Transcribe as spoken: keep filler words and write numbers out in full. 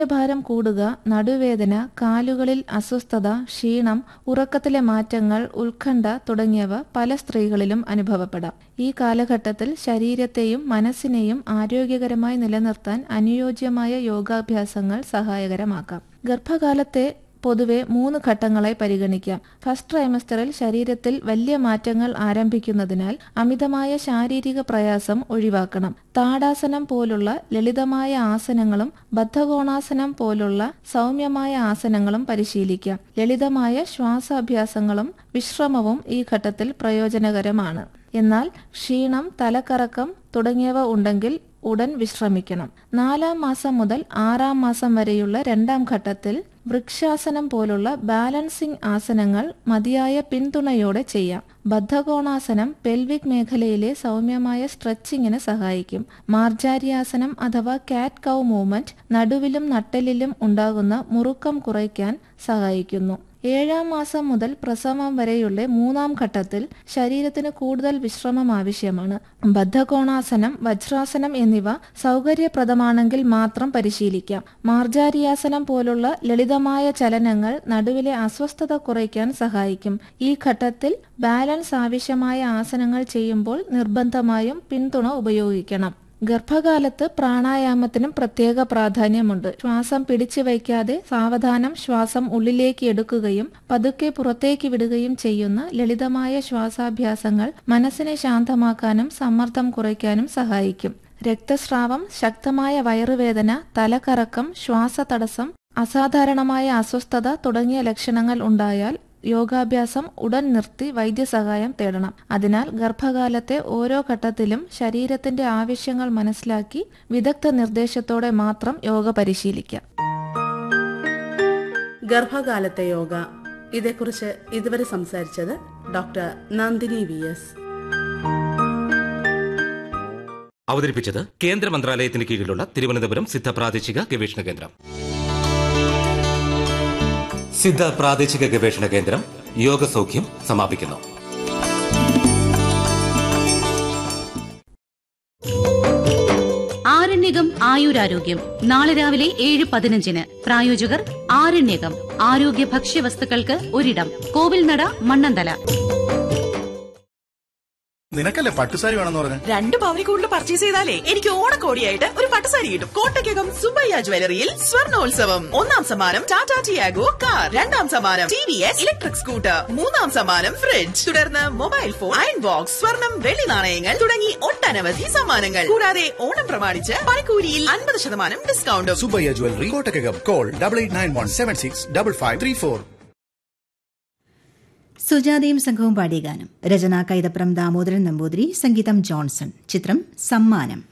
ഭാരം കൂടുക, നടുവേദന, കാലുകളിൽ അസ്വസ്ഥത, ക്ഷീണം, ഉറക്കത്തിലെ മാറ്റങ്ങൾ, ഉത്കണ്ഠ തുടങ്ങിയവ പല സ്ത്രീകളിലും അനുഭവപ്പെടാം. ഈ കാലഘട്ടത്തിൽ ശരീരത്തെയും മനസ്സിനെയും ആരോഗ്യകരമായി നിലനിർത്താൻ അനുയോജ്യമായ യോഗാഭ്യാസങ്ങൾ സഹായകരമാക്കാം. ഗർഭകാലത്തെ പൊതുവെ മൂന്ന് ഘട്ടങ്ങളായി പരിഗണിക്കാം. ഫസ്റ്റ് ട്രൈമസ്റ്ററിൽ ശരീരത്തിൽ വലിയ മാറ്റങ്ങൾ ആരംഭിക്കുന്നതിനാൽ അമിതമായ ശാരീരിക പ്രയാസം ഒഴിവാക്കണം. താടാസനം പോലുള്ള ലളിതമായ ആസനങ്ങളും ബദ്ധകോണാസനം പോലുള്ള സൗമ്യമായ ആസനങ്ങളും പരിശീലിക്കാം. ലളിതമായ ശ്വാസാഭ്യാസങ്ങളും വിശ്രമവും ഈ ഘട്ടത്തിൽ പ്രയോജനകരമാണ്. എന്നാൽ ക്ഷീണം, തലക്കറക്കം തുടങ്ങിയവ ഉണ്ടെങ്കിൽ ഉടൻ വിശ്രമിക്കണം. നാലാം മാസം മുതൽ ആറാം മാസം വരെയുള്ള രണ്ടാം ഘട്ടത്തിൽ വൃക്ഷാസനം പോലുള്ള ബാലൻസിംഗ് ആസനങ്ങൾ മതിയായ പിന്തുണയോടെ ചെയ്യാം. ബദ്ധകോണാസനം പെൽവിക് മേഖലയിലെ സൗമ്യമായ സ്ട്രെച്ചിങ്ങിന് സഹായിക്കും. മാർജാരിയാസനം അഥവാ കാറ്റ് കൗ മൂവ്മെന്റ് നടുവിലും നട്ടെല്ലിലും ഉണ്ടാകുന്ന മുറുക്കം കുറയ്ക്കാൻ സഹായിക്കുന്നു. ഏഴാം മാസം മുതൽ പ്രസവം വരെയുള്ള മൂന്നാം ഘട്ടത്തിൽ ശരീരത്തിന് കൂടുതൽ വിശ്രമം ആവശ്യമാണ്. ബദ്ധകോണാസനം, വജ്രാസനം എന്നിവ സൗകര്യപ്രദമാണെങ്കിൽ മാത്രം പരിശീലിക്കാം. മാർജാരിയാസനം പോലുള്ള ലളിതമായ ചലനങ്ങൾ നടുവിലെ അസ്വസ്ഥത കുറയ്ക്കാൻ സഹായിക്കും. ഈ ഘട്ടത്തിൽ ബാലൻസ് ആവശ്യമായ ആസനങ്ങൾ ചെയ്യുമ്പോൾ നിർബന്ധമായും പിന്തുണ ഉപയോഗിക്കണം. ഗർഭകാലത്ത് പ്രാണായാമത്തിനും പ്രത്യേക പ്രാധാന്യമുണ്ട്. ശ്വാസം പിടിച്ചു വയ്ക്കാതെ സാവധാനം ശ്വാസം ഉള്ളിലേക്ക് എടുക്കുകയും പതുക്കെ പുറത്തേക്ക് വിടുകയും ചെയ്യുന്ന ലളിതമായ ശ്വാസാഭ്യാസങ്ങൾ മനസ്സിനെ ശാന്തമാക്കാനും സമ്മർദ്ദം കുറയ്ക്കാനും സഹായിക്കും. രക്തസ്രാവം, ശക്തമായ വയറുവേദന, തലകറക്കം, ശ്വാസതടസ്സം, അസാധാരണമായ അസ്വസ്ഥത തുടങ്ങിയ ലക്ഷണങ്ങൾ ഉണ്ടായാൽ യോഗാഭ്യാസം ഉടൻ നിർത്തി വൈദ്യസഹായം തേടണം. അതിനാൽ ഗർഭകാലത്തെ ഓരോ ഘട്ടത്തിലും ശരീരത്തിന്റെ ആവശ്യങ്ങൾ മനസ്സിലാക്കി വിദഗ്ധ നിർദ്ദേശത്തോടെ മാത്രം യോഗ പരിശീലിക്കാം. ഗർഭകാലത്തെ യോഗ, ഇതേക്കുറിച്ച് ഇതുവരെ സംസാരിച്ചത് ഡോക്ടർ നന്ദിനി വി എസ്. അവതരിപ്പിച്ചത് കേന്ദ്ര മന്ത്രാലയത്തിന് കീഴിലുള്ള തിരുവനന്തപുരം സിദ്ധ പ്രാദേശിക ഗവേഷണ കേന്ദ്രം. സിദ്ധ പ്രാദേശിക ഗവേഷണ കേന്ദ്രം യോഗസൗഖ്യം സമാപിക്കുന്നു. ആരണ്യകം ആയുരാരോഗ്യം നാളെ രാവിലെ ഏഴ് പതിനഞ്ചിന്. പ്രായോജകർ ആരണ്യകം ആരോഗ്യ ഭക്ഷ്യവസ്തുക്കൾക്ക് ഒരിടം, കോവിൽനട, മണ്ണന്തല. നിനക്കല്ലേ പട്ടുസാരി വേണമെന്ന് പറഞ്ഞു? രണ്ട് പവനി കൂടുതൽ പർച്ചേസ് ചെയ്താലേ എനിക്ക് ഓണക്കോടിയായിട്ട് ഒരു പട്ടുസാരി കിട്ടും. കോട്ടയ്ക്കകം സുബയ്യ ജ്വല്ലറിയിൽ സ്വർണോത്സവം. ഒന്നാം സമ്മാനം ടാറ്റാ ടിയാഗോ കാർ, രണ്ടാം സമ്മാനം T V S electric scooter, മൂന്നാം സമ്മാനം ഫ്രിഡ്ജ്, തുടർന്ന് മൊബൈൽ ഫോൺ, അയൺ ബോക്സ്, സ്വർണം, വെള്ളി നാണയങ്ങൾ തുടങ്ങി ഒട്ടനവധി സമ്മാനങ്ങൾ. കൂടാതെ ഓണം പ്രമാണിച്ച് പണിക്കൂലിയിൽ അൻപത് ശതമാനം ഡിസ്കൗണ്ടും. Subbaiah jewellery, Kottakkakam. Call double eight nine one seven six double five three four. സുജാതയും സംഘവും പാടിയ ഗാനം. രചന കൈതപ്രം ദാമോദരൻ നമ്പൂതിരി, സംഗീതം ജോൺസൺ. ചിത്രം സമ്മാനം.